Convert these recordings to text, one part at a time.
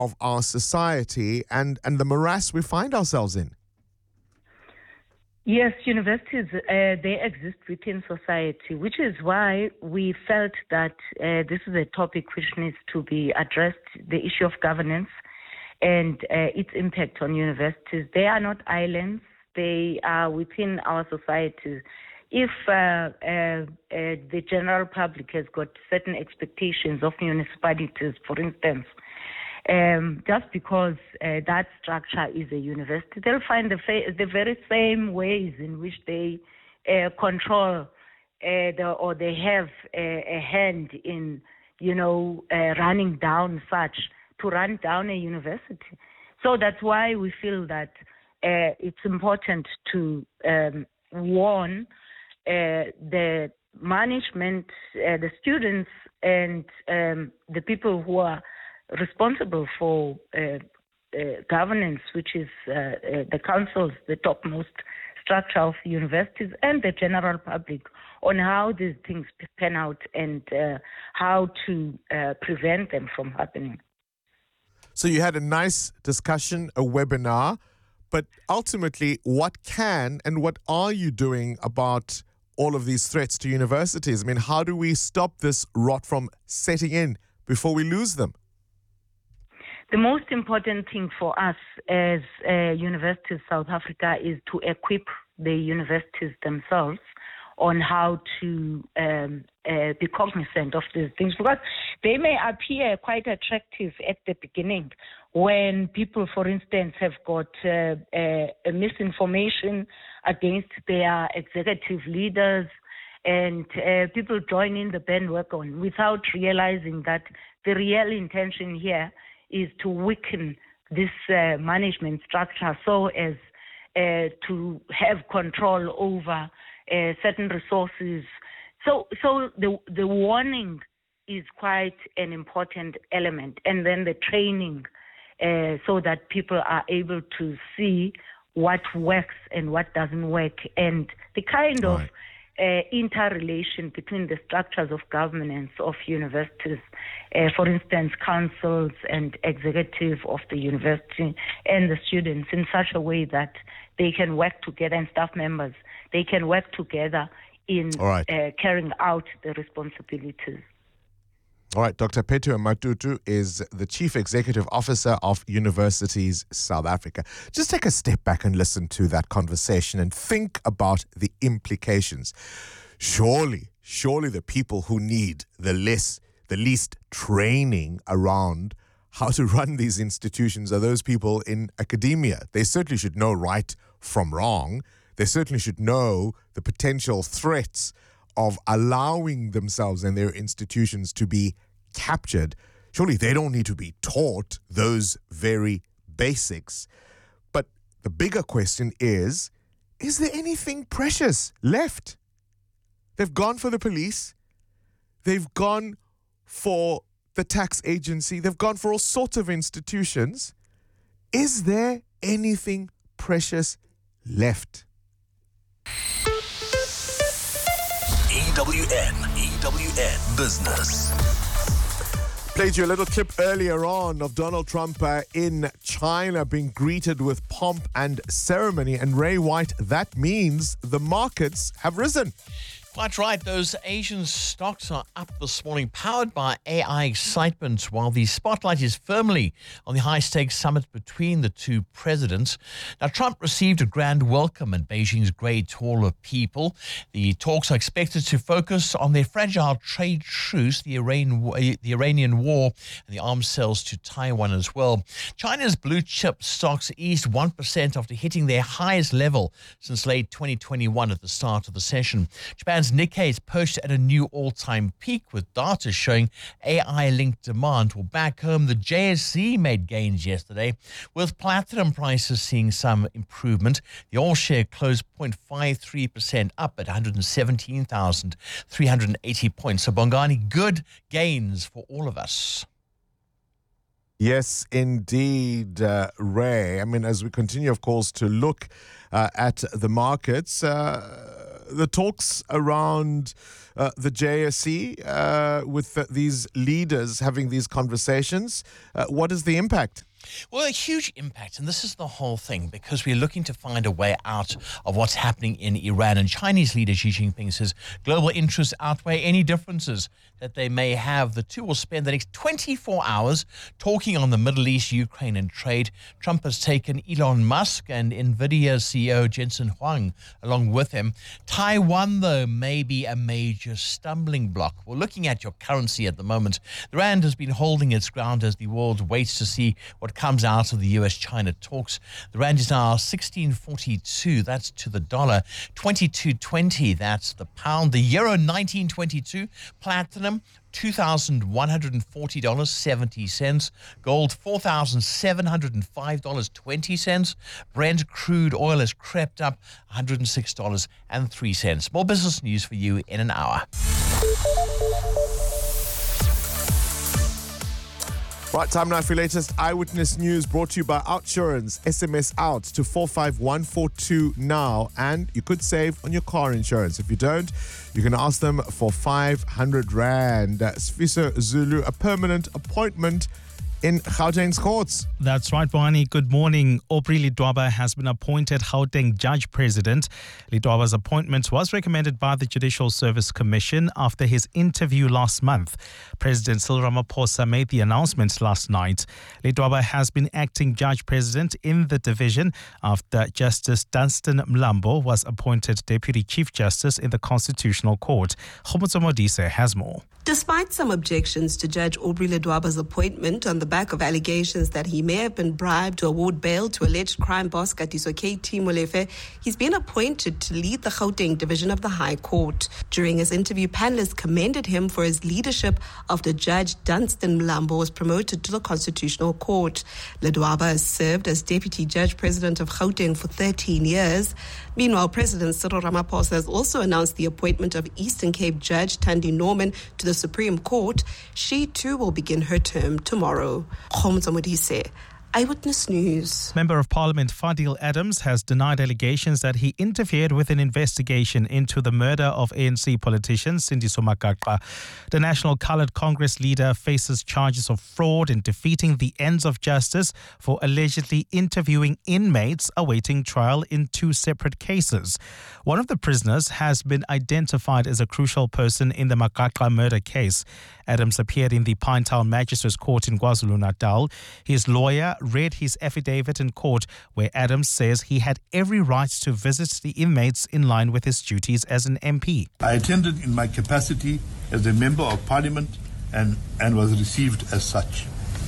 of our society and the morass we find ourselves in? Yes, universities, they exist within society, which is why we felt that this is a topic which needs to be addressed, the issue of governance and its impact on universities. They are not islands. They are within our society. If the general public has got certain expectations of municipalities, for instance, just because that structure is a university, they'll find the very same ways in which they control or they have a hand in, running down to run down a university. So that's why we feel that it's important to warn the management, the students, and the people who are responsible for governance, which is the councils, the topmost structure of universities, and the general public, on how these things pan out and how to prevent them from happening. So you had a nice discussion, a webinar, but ultimately, what can and what are you doing about all of these threats to universities? I mean, how do we stop this rot from setting in before we lose them? The most important thing for us as Universities South Africa is to equip the universities themselves on how to be cognizant of these things, because they may appear quite attractive at the beginning when people, for instance, have got misinformation against their executive leaders, and people join in the bandwagon without realizing that the real intention here is to weaken this management structure so as to have control over certain resources. So the warning is quite an important element, and then the training so that people are able to see what works and what doesn't work, and the kind of interrelation between the structures of governance of universities, for instance, councils and executive of the university and the students, in such a way that they can work together, and staff members, they can work together in carrying out the responsibilities. All right, Dr. Pethu Matutu is the Chief Executive Officer of Universities South Africa. Just take a step back and listen to that conversation and think about the implications. Surely the people who need the least training around how to run these institutions are those people in academia. They certainly should know right from wrong. They certainly should know the potential threats of allowing themselves and their institutions to be captured. Surely they don't need to be taught those very basics. But the bigger question is there anything precious left? They've gone for the police. They've gone for the tax agency. They've gone for all sorts of institutions. Is there anything precious left? EWN Business. Played you a little clip earlier on of Donald Trump in China being greeted with pomp and ceremony. And Ray White, that means the markets have risen. Quite right. Those Asian stocks are up this morning, powered by AI excitement, while the spotlight is firmly on the high-stakes summit between the two presidents. Now, Trump received a grand welcome at Beijing's Great Hall of People. The talks are expected to focus on their fragile trade truce, the Iranian war, and the arms sales to Taiwan as well. China's blue-chip stocks eased 1% after hitting their highest level since late 2021 at the start of the session. Japan's Nikkei is perched at a new all-time peak, with data showing AI-linked demand. Well, back home, the JSE made gains yesterday, with platinum prices seeing some improvement. The all-share closed 0.53% up at 117,380 points. So, Bongani, good gains for all of us. Yes, indeed, Ray. I mean, as we continue, of course, to look at the markets, the talks around the JSE with these leaders having these conversations. What is the impact? Well, a huge impact, and this is the whole thing, because we're looking to find a way out of what's happening in Iran. And Chinese leader Xi Jinping says global interests outweigh any differences that they may have. The two will spend the next 24 hours talking on the Middle East, Ukraine, and trade. Trump has taken Elon Musk and NVIDIA CEO Jensen Huang along with him. Taiwan, though, may be a major stumbling block. Well, looking at your currency at the moment, the rand has been holding its ground as the world waits to see what comes out of the US-China talks. The rand is now 16.42, that's to the dollar, 22.20, that's the pound, the euro 19.22, platinum $2,140.70, gold $4,705.20, Brent crude oil has crept up $106.03. More business news for you in an hour. Right, time now for your latest Eyewitness News, brought to you by Outsurance. SMS out to 45142 now, and you could save on your car insurance. If you don't, you can ask them for 500 Rand. Sfiso Zulu, a permanent appointment in Gauteng's courts. That's right, Bohani. Good morning. Aubrey Ledwaba has been appointed Gauteng Judge President. Ledwaba's appointment was recommended by the Judicial Service Commission after his interview last month. President Cyril Ramaphosa made the announcement last night. Ledwaba has been acting Judge President in the division after Justice Dunstan Mlambo was appointed Deputy Chief Justice in the Constitutional Court. Khomotso Modise has more. Despite some objections to Judge Aubrey Ledwaba's appointment on the back of allegations that he may have been bribed to award bail to alleged crime boss Katiso KT Molefe, he's been appointed to lead the Gauteng division of the High Court. During his interview, panelists commended him for his leadership after Judge Dunstan Mlambo was promoted to the Constitutional Court. Ledwaba has served as Deputy Judge President of Gauteng for 13 years. Meanwhile, President Cyril Ramaphosa has also announced the appointment of Eastern Cape Judge Thandi Norman to the Supreme Court. She too will begin her term tomorrow. Khomotso Modise, Eyewitness News. Member of Parliament Fadil Adams has denied allegations that he interfered with an investigation into the murder of ANC politician Sindiso Makaqwa. The National Coloured Congress leader faces charges of fraud in defeating the ends of justice for allegedly interviewing inmates awaiting trial in two separate cases. One of the prisoners has been identified as a crucial person in the Makaqwa murder case. Adams appeared in the Pinetown Magistrates Court in KwaZulu-Natal. His lawyer read his affidavit in court, where Adams says he had every right to visit the inmates in line with his duties as an MP. I attended in my capacity as a member of Parliament and was received as such.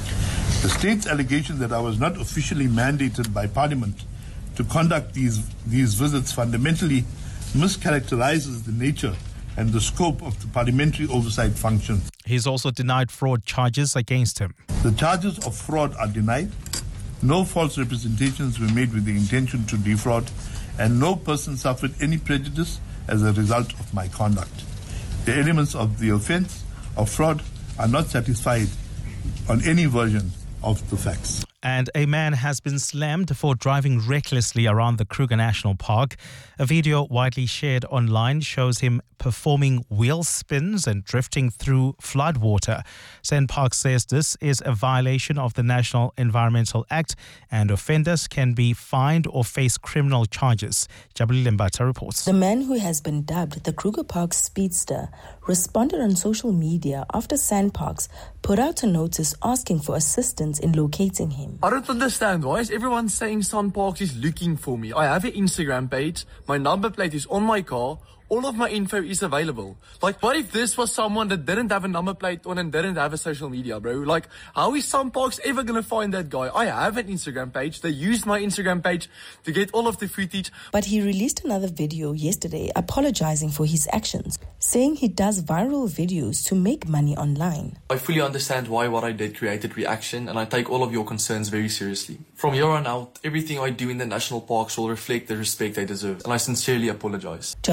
The state's allegation that I was not officially mandated by Parliament to conduct these visits fundamentally mischaracterizes the nature and the scope of the parliamentary oversight function. He's also denied fraud charges against him. The charges of fraud are denied. No false representations were made with the intention to defraud, and no person suffered any prejudice as a result of my conduct. The elements of the offence of fraud are not satisfied on any version of the facts. And a man has been slammed for driving recklessly around the Kruger National Park. A video widely shared online shows him performing wheel spins and drifting through floodwater. SANParks says this is a violation of the National Environmental Act and offenders can be fined or face criminal charges. Jabulile Mbata reports. The man who has been dubbed the Kruger Park Speedster responded on social media after SANParks put out a notice asking for assistance in locating him. I don't understand. Why is everyone saying SANParks is looking for me? I have an Instagram page. My number plate is on my car. All of my info is available. Like, what if this was someone that didn't have a number plate on and didn't have a social media, bro? Like, how is SANParks ever going to find that guy? I have an Instagram page. They used my Instagram page to get all of the footage. But he released another video yesterday apologizing for his actions, saying he does viral videos to make money online. I fully understand why what I did created reaction, and I take all of your concerns very seriously. From here on out, everything I do in the national parks will reflect the respect they deserve, and I sincerely apologize. Jabulile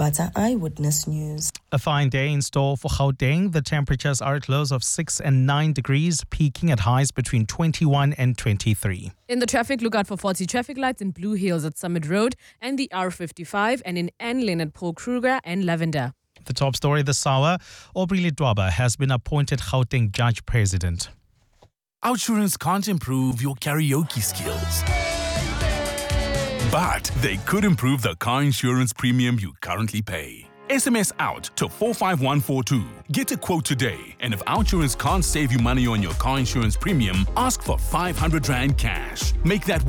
Mbata, Eyewitness News. A fine day in store for Gauteng. The temperatures are at lows of 6 and 9 degrees, peaking at highs between 21 and 23. In the traffic, look out for 40 traffic lights in Blue Hills at Summit Road and the R55, and in Anlin at Paul Kruger and Lavender. The top story this hour, Aubrey Ledwaba has been appointed Gauteng Judge President. Outsurance can't improve your karaoke skills, but they could improve the car insurance premium you currently pay. SMS out to 45142. Get a quote today, and if Outsurance can't save you money on your car insurance premium, ask for 500 Rand cash. Make that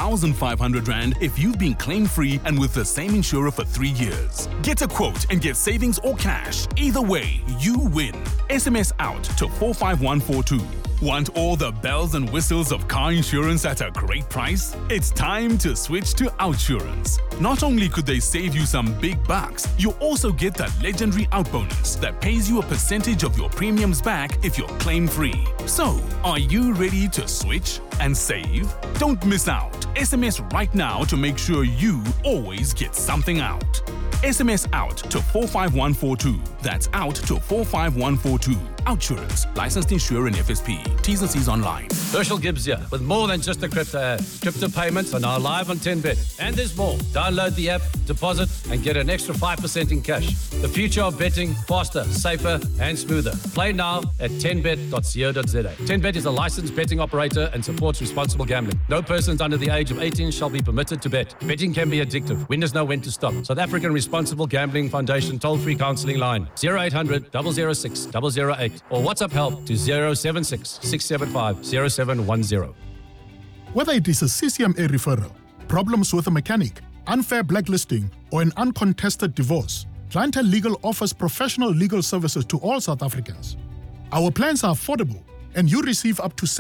1,500 Rand if you've been claim-free and with the same insurer for 3 years. Get a quote and get savings or cash. Either way, you win. SMS out to 45142. Want all the bells and whistles of car insurance at a great price? It's time to switch to Outsurance. Not only could they save you some big bucks, you also get that legendary out bonus that pays you a percentage of your premiums back if you're claim-free. So, are you ready to switch and save? Don't miss out. SMS right now to make sure you always get something out. SMS out to 45142. That's out to 45142. Outsurance. Licensed insurer and FSP. T's and C's online. Herschel Gibbs here with more than just a crypto ad. Crypto payments are now live on 10Bet. And there's more. Download the app, deposit, and get an extra 5% in cash. The future of betting, faster, safer, and smoother. Play now at 10bet.co.za. 10Bet is a licensed betting operator and supports responsible gambling. No persons under the age of 18 shall be permitted to bet. Betting can be addictive. Winners know when to stop. South African Responsible Gambling Foundation toll-free counselling line 0800 006 008 or WhatsApp help to 076 675 0710. Whether it is a CCMA referral, problems with a mechanic, unfair blacklisting, or an uncontested divorce, Clientele Legal offers professional legal services to all South Africans. Our plans are affordable, and you receive up to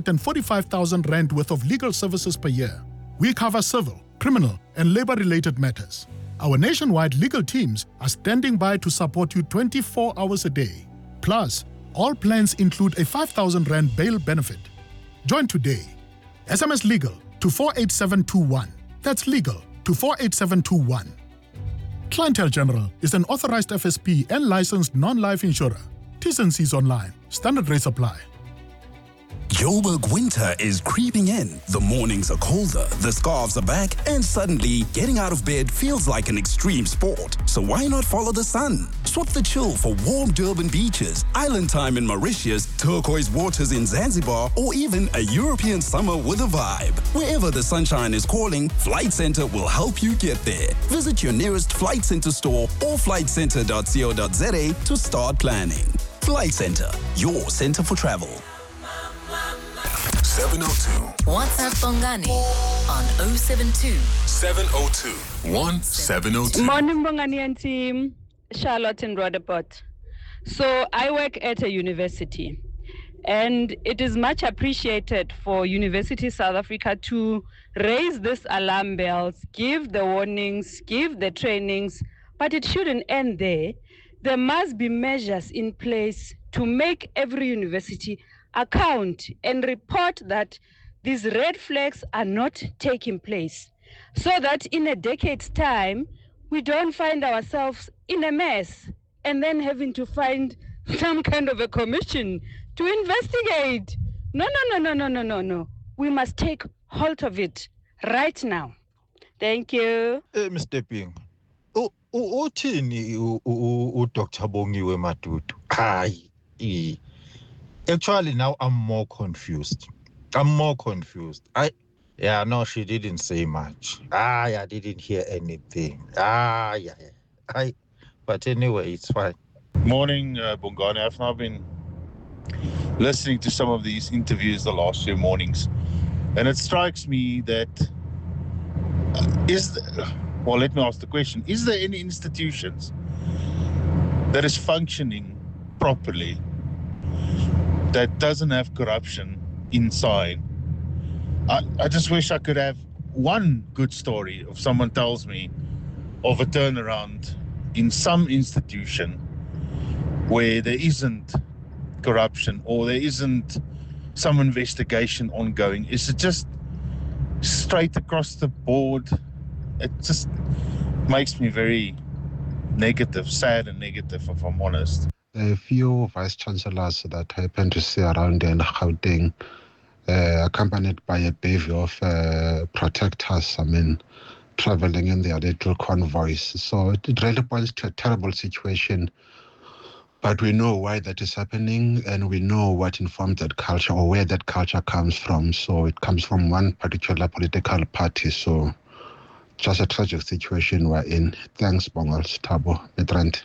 745,000 Rand worth of legal services per year. We cover civil, criminal, and labor-related matters. Our nationwide legal teams are standing by to support you 24 hours a day. Plus, all plans include a 5,000 Rand bail benefit. Join today. SMS Legal to 48721. That's legal to 48721. Clientele General is an authorized FSP and licensed non-life insurer. T's and C's online. Standard rates apply. Joburg winter is creeping in. The mornings are colder, the scarves are back, and suddenly getting out of bed feels like an extreme sport. So why not follow the sun? Swap the chill for warm Durban beaches, island time in Mauritius, turquoise waters in Zanzibar, or even a European summer with a vibe. Wherever the sunshine is calling, Flight Centre will help you get there. Visit your nearest Flight Centre store or flightcentre.co.za to start planning. Flight Centre, your centre for travel. 702. WhatsApp Bongani on 072 702 1702. Morning Bongani and team. Charlotte in Roodepoort. So I work at a university, and it is much appreciated for University South Africa to raise this alarm bells, give the warnings, give the trainings, but it shouldn't end there. There must be measures in place to make every university account and report that these red flags are not taking place, so that in a decade's time, we don't find ourselves in a mess and then having to find some kind of a commission to investigate. No. We must take hold of it right now. Thank you. Mr. Ping, uthini uDr. Bongiwe Matutu? Hayi. Actually, now I'm more confused. Yeah, no, she didn't say much. I didn't hear anything. But anyway, it's fine. Morning, Bongani. I've now been listening to some of these interviews the last few mornings, and it strikes me that let me ask the question. Is there any institutions that is functioning properly that doesn't have corruption inside? I just wish I could have one good story of someone tells me of a turnaround in some institution where there isn't corruption or there isn't some investigation ongoing. Is it just straight across the board? It just makes me very, negative, sad and negative, if I'm honest. A few vice chancellors that happen to see around in Gauteng, accompanied by a bevy of protectors, traveling in their little convoys. So it really points to a terrible situation. But we know why that is happening, and we know what informs that culture or where that culture comes from. So it comes from one particular political party. So just a tragic situation we're in. Thanks, Bongol, Thabo, Midrand.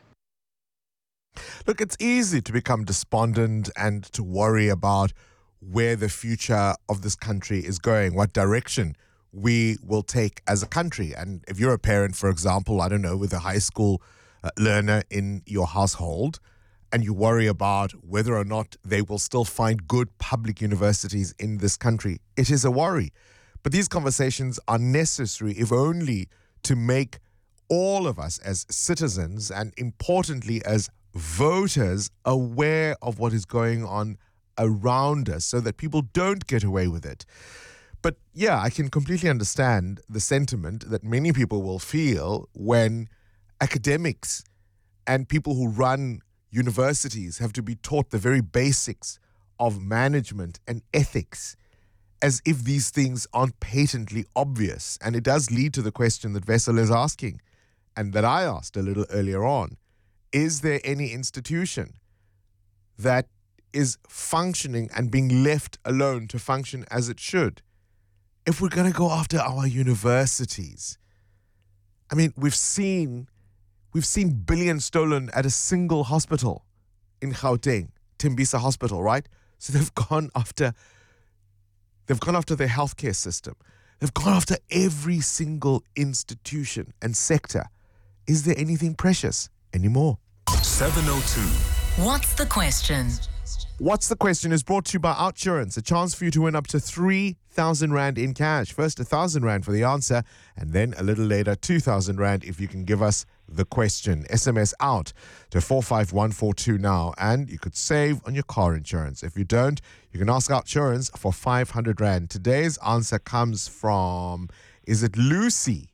Look, it's easy to become despondent and to worry about where the future of this country is going, what direction we will take as a country. And if you're a parent, for example, I don't know, with a high school learner in your household, and you worry about whether or not they will still find good public universities in this country, it is a worry. But these conversations are necessary, if only to make all of us as citizens and importantly as voters aware of what is going on around us so that people don't get away with it. But yeah, I can completely understand the sentiment that many people will feel when academics and people who run universities have to be taught the very basics of management and ethics, as if these things aren't patently obvious. And it does lead to the question that Wessel is asking, and that I asked a little earlier on. Is there any institution that is functioning and being left alone to function as it should? If we're going to go after our universities, I mean, we've seen billions stolen at a single hospital in Gauteng, Tembisa Hospital, right? So they've gone after their healthcare system. They've gone after every single institution and sector. Is there anything precious anymore? 702. What's the question? What's the question is brought to you by Outsurance, a chance for you to win up to 3,000 Rand in cash. First 1,000 Rand for the answer, and then a little later 2,000 Rand if you can give us the question. SMS out to 45142 now, and you could save on your car insurance. If you don't, you can ask Outsurance for 500 Rand. Today's answer comes from, is it Lucy?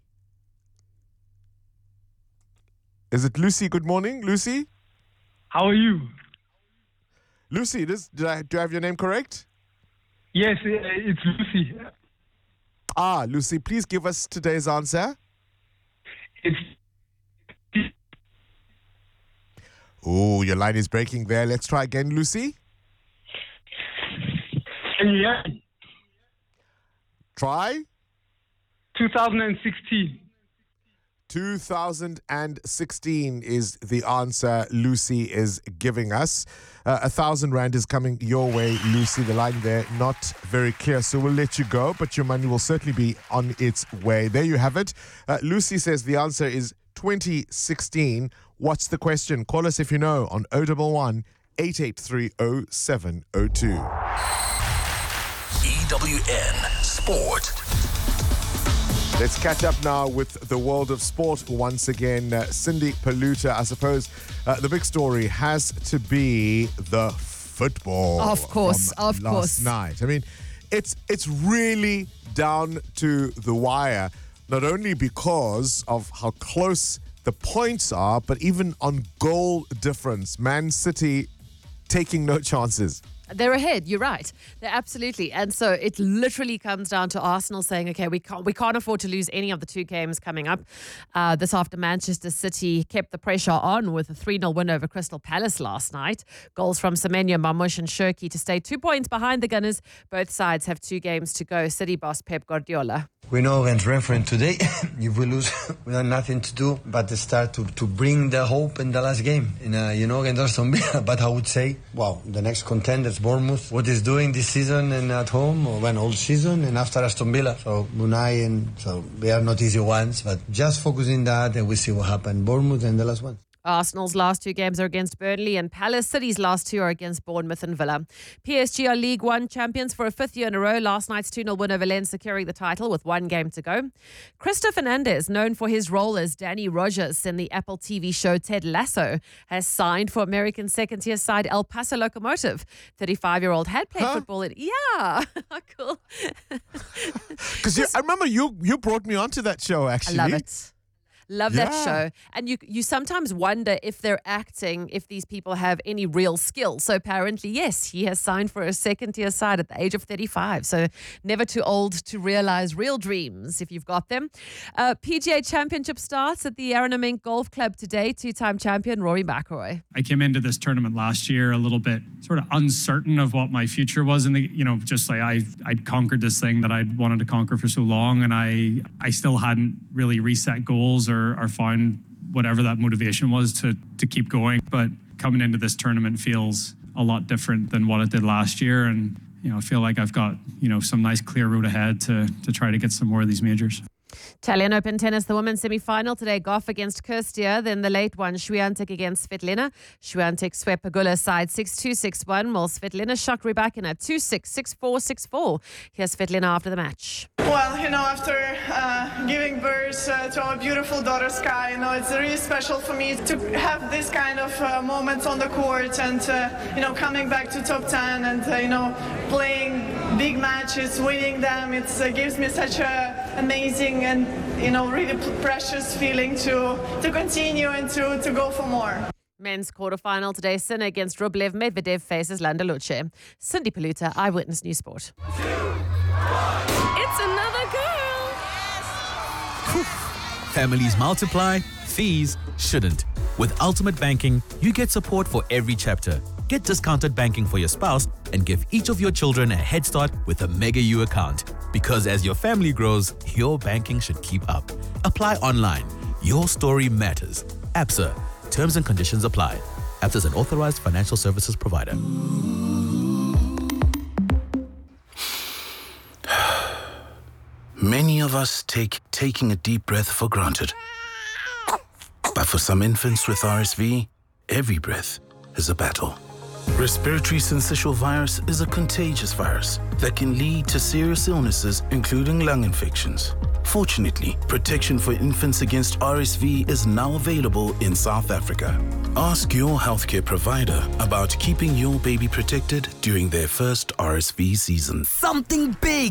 Is it Lucy? Good morning, Lucy. How are you? Lucy, do I have your name correct? Yes, it's Lucy. Lucy, please give us today's answer. Your line is breaking there. Let's try again, Lucy. Can you hear me? Try. 2016. 2016 is the answer Lucy is giving us. 1,000 Rand is coming your way, Lucy. The line there not very clear, so we'll let you go, but your money will certainly be on its way. There you have it. Lucy says the answer is 2016. What's the question? Call us if you know on 011 883 0702. EWN Sport. Let's catch up now with the world of sport once again. Cindy Paluta, I suppose the big story has to be the football. Of course, from last night. I mean, it's really down to the wire, not only because of how close the points are, but even on goal difference. Man City taking no chances. They're ahead, you're right. They're absolutely. And so it literally comes down to Arsenal saying, okay, we can't afford to lose any of the two games coming up. This after Manchester City kept the pressure on with a 3-0 win over Crystal Palace last night. Goals from Semenyo, Mamush and Shirky to stay 2 points behind the Gunners. Both sides have 2 games to go. City boss Pep Guardiola. We know against Renfrew today, if we lose, we have nothing to do but to start to bring the hope in the last game, against Aston Villa. But I would say, the next contenders, Bournemouth, what is doing this season and at home, or all season, and after Aston Villa. So they are not easy ones, but just focusing that and we see what happened. Bournemouth and the last one. Arsenal's last 2 games are against Burnley and Palace. City's last 2 are against Bournemouth and Villa. PSG are League One champions for a 5th year in a row. Last night's 2-0 win over Lens securing the title with 1 game to go. Christopher Fernandez, known for his role as Danny Rogers in the Apple TV show Ted Lasso, has signed for American second-tier side El Paso Locomotive. 35-year-old had played football in... Yeah, cool. Because I remember you brought me onto that show, actually. I love it. Love that show. And you sometimes wonder if they're acting, if these people have any real skill. So apparently, yes, he has signed for a second-tier side at the age of 35. So never too old to realize real dreams if you've got them. PGA Championship starts at the Arnhem Golf Club today. Two-time champion Rory McIlroy. I came into this tournament last year a little bit sort of uncertain of what my future was. And, just like I'd conquered this thing that I'd wanted to conquer for so long. And I still hadn't really reset goals or found whatever that motivation was to keep going. But coming into this tournament feels a lot different than what it did last year. And, I feel like I've got, some nice clear road ahead to try to get some more of these majors. Italian Open tennis, the women's semi-final today, Goff against Kirstia, then the late one, Swiatek against Svetlina. Swiatek swept Pegula's side 6-2, 6-1, while Svetlina shocked Rybakina 2-6, 6-4, 6-4. Here's Svetlina after the match. Well, after giving birth to our beautiful daughter Sky, it's really special for me to have this kind of moments on the court and, coming back to top 10 and, playing big matches, winning them. It gives me such a amazing and, really precious feeling to continue and to go for more. Men's quarterfinal today, Sinner against Rublev. Medvedev faces Landa Luce. Cindy Paluta, Eyewitness News Sport. It's another girl. Families multiply, fees shouldn't. With Ultimate Banking, you get support for every chapter. Get discounted banking for your spouse and give each of your children a head start with a Mega U account. Because as your family grows, your banking should keep up. Apply online. Your story matters. ABSA. Terms and conditions apply. ABSA is an authorized financial services provider. Many of us take taking a deep breath for granted. But for some infants with RSV, every breath is a battle. Respiratory syncytial virus is a contagious virus that can lead to serious illnesses, including lung infections. Fortunately, protection for infants against RSV is now available in South Africa. Ask your healthcare provider about keeping your baby protected during their first RSV season. Something big